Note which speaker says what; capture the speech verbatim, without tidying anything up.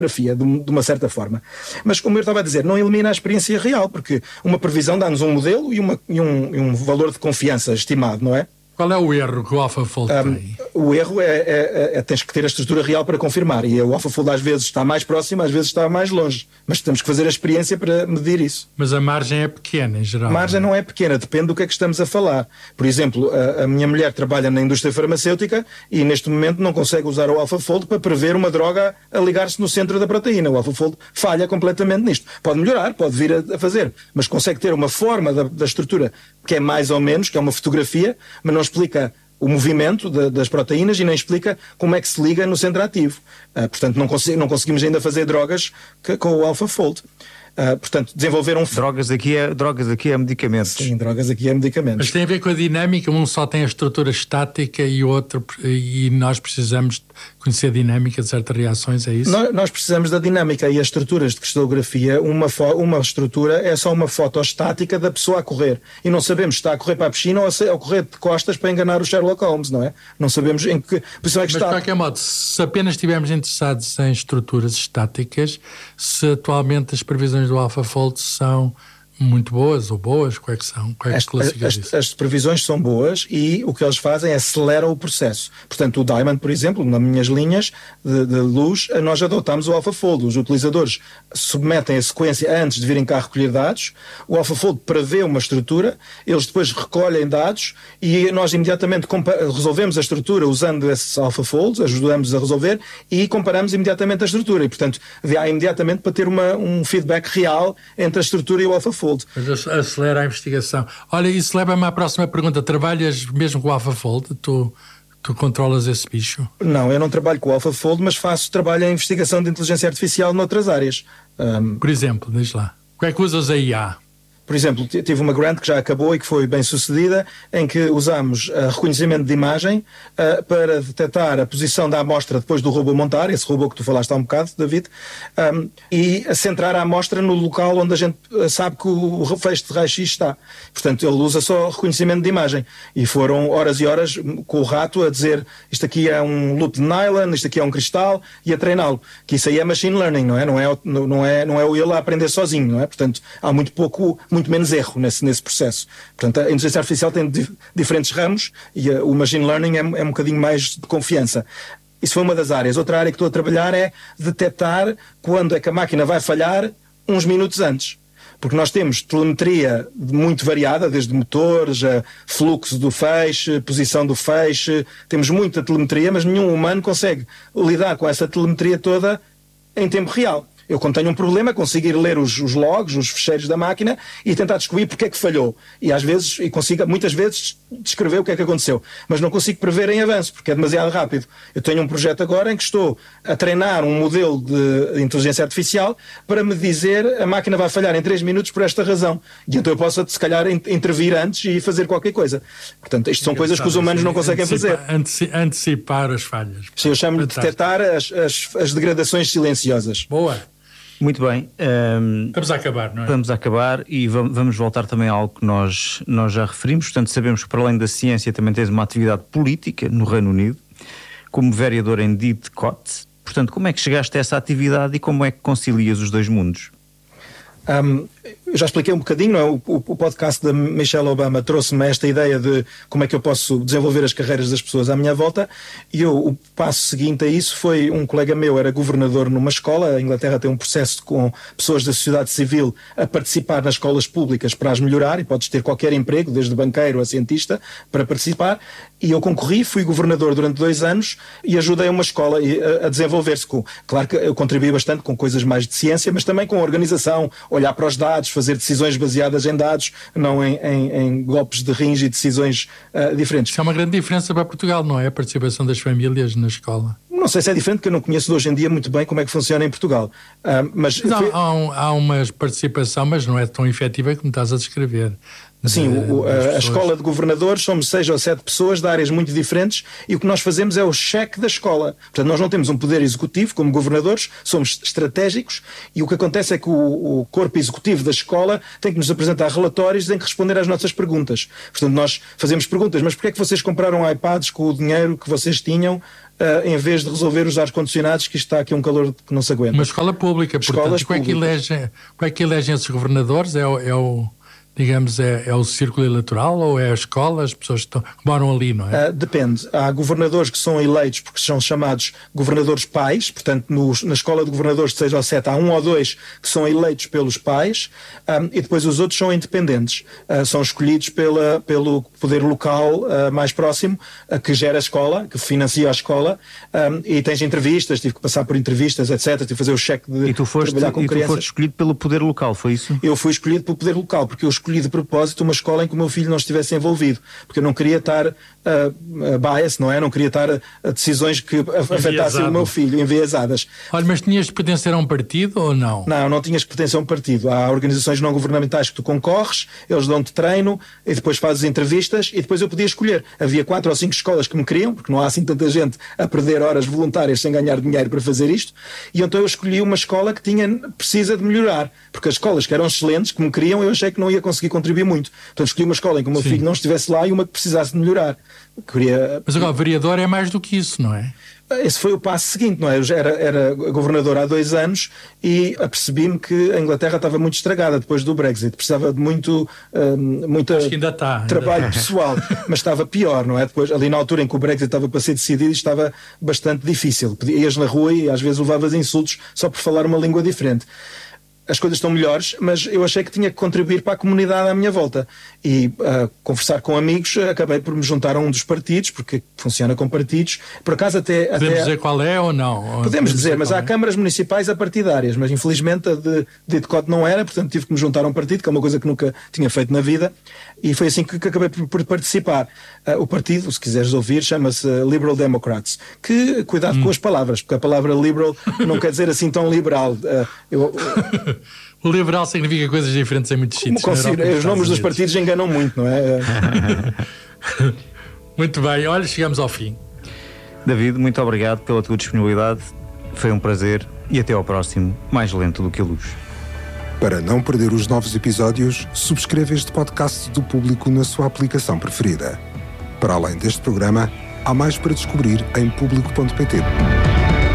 Speaker 1: de, de uma certa forma. Mas, como eu estava a dizer, não elimina a experiência real, porque uma previsão dá-nos um modelo e, uma, e, um, e um valor de confiança estimado, não é?
Speaker 2: Qual é o erro que o AlphaFold
Speaker 1: um,
Speaker 2: tem?
Speaker 1: O erro é, é, é, é tens que ter a estrutura real para confirmar, e o AlphaFold às vezes está mais próximo, às vezes está mais longe, mas temos que fazer a experiência para medir isso.
Speaker 2: Mas a margem é pequena em geral.
Speaker 1: A margem não é pequena, depende do que é que estamos a falar. Por exemplo, a, a minha mulher trabalha na indústria farmacêutica e neste momento não consegue usar o AlphaFold para prever uma droga a ligar-se no centro da proteína. O AlphaFold falha completamente nisto. Pode melhorar, pode vir a, a fazer, mas consegue ter uma forma da, da estrutura que é mais ou menos, que é uma fotografia, mas não explica o movimento de, das proteínas e nem explica como é que se liga no centro ativo. Uh, portanto, não, cons- não conseguimos ainda fazer drogas que, com o AlphaFold. Uh, portanto, desenvolver um...
Speaker 3: Drogas aqui é, drogas aqui é medicamentos.
Speaker 1: Sim, drogas aqui é medicamentos.
Speaker 2: Mas tem a ver com a dinâmica, um só tem a estrutura estática e o outro, e nós precisamos conhecer a dinâmica de certas reações, é isso?
Speaker 1: Nós, nós precisamos da dinâmica e as estruturas de cristalografia, uma, fo- uma estrutura é só uma foto estática da pessoa a correr. E não sabemos se está a correr para a piscina ou a, se- a correr de costas para enganar o Sherlock Holmes, não é? Não sabemos em que posição é que
Speaker 2: Mas,
Speaker 1: está.
Speaker 2: de qualquer modo, se apenas estivermos interessados em estruturas estáticas, se atualmente as previsões do AlphaFold são muito boas ou boas, quais é que são? Qual é que
Speaker 1: As,
Speaker 2: classificas
Speaker 1: as,
Speaker 2: isso?
Speaker 1: as previsões são boas e o que eles fazem é aceleram o processo. Portanto, o Diamond, por exemplo, nas minhas linhas de, de luz, nós adotamos o AlphaFold. Os utilizadores submetem a sequência antes de virem cá recolher dados, o AlphaFold prevê uma estrutura, eles depois recolhem dados e nós imediatamente compa- resolvemos a estrutura usando esses AlphaFolds, ajudamos a resolver e comparamos imediatamente a estrutura. E, portanto, há imediatamente para ter uma, um feedback real entre a estrutura e o AlphaFold.
Speaker 2: Mas acelera a investigação. Olha, isso leva-me à próxima pergunta. Trabalhas mesmo com o AlphaFold? Tu, tu controlas esse bicho?
Speaker 1: Não, eu não trabalho com o AlphaFold, mas faço trabalho em investigação de inteligência artificial noutras áreas. Um,
Speaker 2: Por exemplo, diz lá. Como é que usas a I A?
Speaker 1: Por exemplo, tive uma grant que já acabou e que foi bem sucedida, em que usámos uh, reconhecimento de imagem uh, para detectar a posição da amostra depois do robô montar, esse robô que tu falaste há um bocado, David, um, e centrar a amostra no local onde a gente sabe que o feixe de raio-x está. Portanto, ele usa só reconhecimento de imagem. E foram horas e horas com o rato a dizer isto aqui é um loop de nylon, isto aqui é um cristal, e a treiná-lo. Que isso aí é machine learning, não é? Não é, não é, não é o ele a aprender sozinho, não é? Portanto, há muito pouco... muito menos erro nesse, nesse processo. Portanto, a inteligência artificial tem di- diferentes ramos e uh, o machine learning é, é um bocadinho mais de confiança. Isso foi uma das áreas. Outra área que estou a trabalhar é detectar quando é que a máquina vai falhar uns minutos antes. Porque nós temos telemetria muito variada, desde motores, a fluxo do feixe, posição do feixe, temos muita telemetria, mas nenhum humano consegue lidar com essa telemetria toda em tempo real. Eu, quando tenho um problema, consigo ir ler os, os logs, os ficheiros da máquina e tentar descobrir porque é que falhou. E às vezes, e consigo muitas vezes descrever o que é que aconteceu. Mas não consigo prever em avanço, porque é demasiado rápido. Eu tenho um projeto agora em que estou a treinar um modelo de inteligência artificial para me dizer a máquina vai falhar em três minutos por esta razão. E então eu posso, se calhar, intervir antes e fazer qualquer coisa. Portanto, isto são coisas que os humanos não conseguem fazer.
Speaker 2: Anteci- antecipar as falhas.
Speaker 1: Sim, eu chamo de detectar as, as, as degradações silenciosas.
Speaker 2: Boa.
Speaker 3: Muito bem. Um,
Speaker 2: Estamos a acabar, não é?
Speaker 3: Vamos a acabar e vamos, vamos voltar também a algo que nós, nós já referimos. Portanto, sabemos que para além da ciência também tens uma atividade política no Reino Unido, como vereador em Didcot. Portanto, como é que chegaste a essa atividade e como é que concilias os dois mundos?
Speaker 1: Um, eu já expliquei um bocadinho, não é? o, o podcast da Michelle Obama trouxe-me esta ideia de como é que eu posso desenvolver as carreiras das pessoas à minha volta, e eu, o passo seguinte a isso foi um colega meu, era governador numa escola. A Inglaterra tem um processo com pessoas da sociedade civil a participar nas escolas públicas para as melhorar, e podes ter qualquer emprego, desde banqueiro a cientista, para participar, e eu concorri, fui governador durante dois anos e ajudei uma escola a, a desenvolver-se. Com, claro que eu contribuí bastante com coisas mais de ciência, mas também com a organização, olhar para os dados, fazer decisões baseadas em dados, não em, em, em golpes de rins e decisões uh, diferentes.
Speaker 2: Isso é uma grande diferença para Portugal, não é? A participação das famílias na escola.
Speaker 1: Não sei se é diferente, porque eu não conheço de hoje em dia muito bem como é que funciona em Portugal. Uh, mas
Speaker 2: Não,
Speaker 1: foi...
Speaker 2: há, um, há uma participação, mas não é tão efetiva como estás a descrever.
Speaker 1: Sim, o, a, a escola de governadores somos seis ou sete pessoas de áreas muito diferentes e o que nós fazemos é o cheque da escola. Portanto, nós não temos um poder executivo como governadores, somos estratégicos e o que acontece é que o, o corpo executivo da escola tem que nos apresentar relatórios e tem que responder às nossas perguntas. Portanto, nós fazemos perguntas, mas porquê é que vocês compraram iPads com o dinheiro que vocês tinham uh, em vez de resolver os ar-condicionados, que está aqui um calor que não se aguenta?
Speaker 2: Uma escola pública, portanto, qual é que elegem, qual é que elegem esses governadores? É o... É o... Digamos, é, é o círculo eleitoral ou é a escola, as pessoas que, estão, que moram ali, não é?
Speaker 1: Uh, depende. Há governadores que são eleitos porque são chamados governadores pais, portanto, no, na escola de governadores de seis ou sete há um ou dois que são eleitos pelos pais, um, e depois os outros são independentes. Uh, são escolhidos pela, pelo poder local uh, mais próximo, uh, que gera a escola, que financia a escola, um, e tens entrevistas, tive que passar por entrevistas, etcétera. Tive que fazer o cheque de
Speaker 3: e tu foste,
Speaker 1: trabalhar com
Speaker 3: e
Speaker 1: crianças.
Speaker 3: E tu foste escolhido pelo poder local, foi isso?
Speaker 1: Eu fui escolhido pelo poder local, porque eu escolhi de propósito uma escola em que o meu filho não estivesse envolvido, porque eu não queria estar uh, uh, bias, não é? Não queria estar a, a decisões que afetassem o meu filho, enviesadas.
Speaker 2: Olha, mas tinhas de pertencer a um partido ou não?
Speaker 1: Não, não tinhas que pertencer a um partido. Há organizações não governamentais que tu concorres, eles dão-te treino e depois fazes entrevistas e depois eu podia escolher. Havia quatro ou cinco escolas que me queriam, porque não há assim tanta gente a perder horas voluntárias sem ganhar dinheiro para fazer isto, e então eu escolhi uma escola que tinha, precisa de melhorar, porque as escolas que eram excelentes, que me queriam, eu achei que não ia conseguir contribuir muito. Portanto, escolhi uma escola em que o meu Sim. filho não estivesse lá e uma que precisasse de melhorar. Queria...
Speaker 2: Mas agora, vereador é mais do que isso, não é?
Speaker 1: Esse foi o passo seguinte, não é? Eu já era, era governador há dois anos e apercebi-me que a Inglaterra estava muito estragada depois do Brexit. Precisava de muito um, muita
Speaker 2: Acho que ainda está, ainda
Speaker 1: trabalho
Speaker 2: está.
Speaker 1: pessoal, mas estava pior, não é? Depois, ali na altura em que o Brexit estava para ser decidido, estava bastante difícil. Ias na rua e às vezes levavas insultos só por falar uma língua diferente. As coisas estão melhores, mas eu achei que tinha que contribuir para a comunidade à minha volta. E uh, conversar com amigos, acabei por me juntar a um dos partidos, porque funciona com partidos. Por acaso até...
Speaker 2: Podemos
Speaker 1: até...
Speaker 2: dizer qual é ou não?
Speaker 1: Podemos, Podemos dizer, mas há é? câmaras municipais apartidárias, mas infelizmente a de, de Idcot não era, portanto tive que me juntar a um partido, que é uma coisa que nunca tinha feito na vida, e foi assim que, que acabei por, por participar. Uh, o partido, se quiseres ouvir, chama-se Liberal Democrats, que, cuidado hum. com as palavras, porque a palavra liberal não quer dizer assim tão liberal. Uh, eu...
Speaker 2: O liberal significa coisas diferentes em muitos sítios.
Speaker 1: Consigo, os nomes dos partidos enganam muito, não é?
Speaker 2: Muito bem, olha, chegamos ao fim.
Speaker 3: David, muito obrigado pela tua disponibilidade. Foi um prazer e até ao próximo, mais lento do que a luz.
Speaker 4: Para não perder os novos episódios, subscreva este podcast do Público na sua aplicação preferida. Para além deste programa, há mais para descobrir em público ponto pt.